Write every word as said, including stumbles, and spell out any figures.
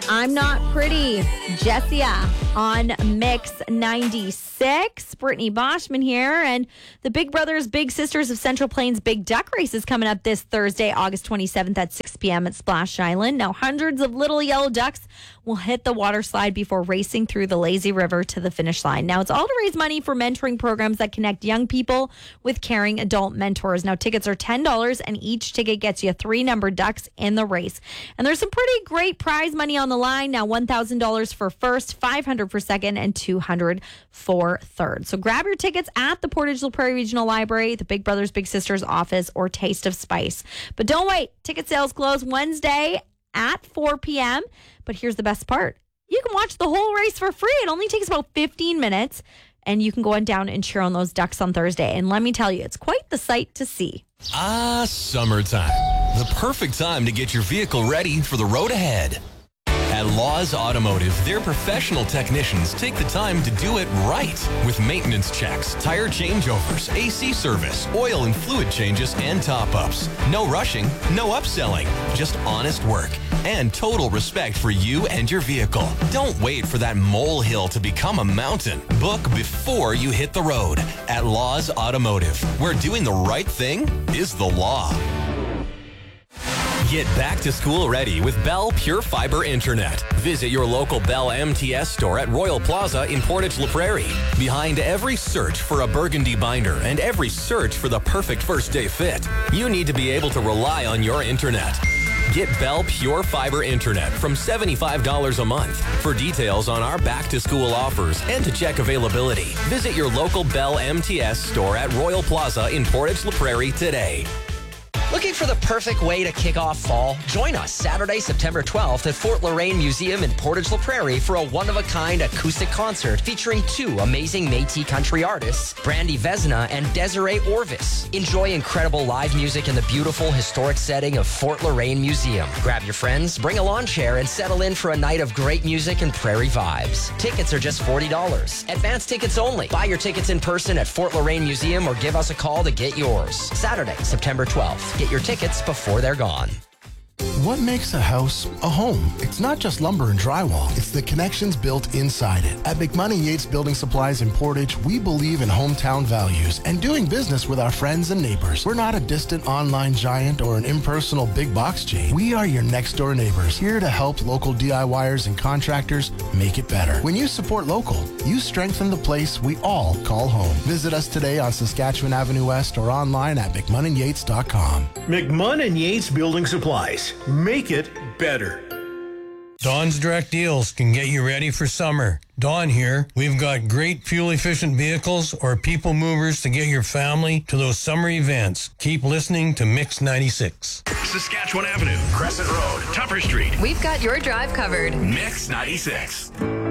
I'm Not Pretty. Jessia on Mix ninety-six. Brittany Boschman here. And the Big Brothers Big Sisters of Central Plains Big Duck Race is coming up this Thursday, August twenty-seventh at six p.m. at Splash Island. Now, hundreds of little yellow ducks will hit the water slide before racing through the lazy river to the finish line. Now, it's all to raise money for mentoring programs that connect young people with caring adult mentors. Now, tickets are ten dollars, and each ticket gets you three numbered ducks in the race. And there's some pretty great prize money on the line. Now, one thousand dollars for first, five hundred dollars for second, and two hundred dollars for third. So grab your tickets at the Portage La Prairie Regional Library, the Big Brothers Big Sisters office, or Taste of Spice. But don't wait. Ticket sales close Wednesday at four p.m. But here's the best part. You can watch the whole race for free. It only takes about fifteen minutes, and you can go on down and cheer on those ducks on Thursday. And let me tell you, it's quite the sight to see. Ah, summertime. The perfect time to get your vehicle ready for the road ahead. At Laws Automotive, their professional technicians take the time to do it right with maintenance checks, tire changeovers, A C service, oil and fluid changes, and top-ups. No rushing, no upselling, just honest work and total respect for you and your vehicle. Don't wait for that molehill to become a mountain. Book before you hit the road at Laws Automotive, where doing the right thing is the law. Get back to school ready with Bell Pure Fiber Internet. Visit your local Bell M T S store at Royal Plaza in Portage La Prairie. Behind every search for a burgundy binder and every search for the perfect first day fit, you need to be able to rely on your internet. Get Bell Pure Fiber Internet from seventy-five dollars a month. For details on our back-to-school offers and to check availability, visit your local Bell M T S store at Royal Plaza in Portage La Prairie today. Looking for the perfect way to kick off fall? Join us Saturday, September twelfth at Fort Loraine Museum in Portage La Prairie for a one-of-a-kind acoustic concert featuring two amazing Métis country artists, Brandy Vesna and Desiree Orvis. Enjoy incredible live music in the beautiful historic setting of Fort Loraine Museum. Grab your friends, bring a lawn chair, and settle in for a night of great music and prairie vibes. Tickets are just forty dollars. Advance tickets only. Buy your tickets in person at Fort Loraine Museum or give us a call to get yours. Saturday, September twelfth. Get your tickets before they're gone. What makes a house a home? It's not just lumber and drywall. It's the connections built inside it. At McMahon Yates Building Supplies in Portage, we believe in hometown values and doing business with our friends and neighbors. We're not a distant online giant or an impersonal big box chain. We are your next door neighbors, here to help local DIYers and contractors make it better. When you support local, you strengthen the place we all call home. Visit us today on Saskatchewan Avenue West or online at mcmunn yates dot com. McMunn and Yates Building Supplies. Make it better. Dawn's Direct Deals can get you ready for summer. Dawn here. We've got great fuel-efficient vehicles or people movers to get your family to those summer events. Keep listening to Mix ninety-six. Saskatchewan Avenue, Crescent Road, Tupper Street. We've got your drive covered. Mix ninety-six.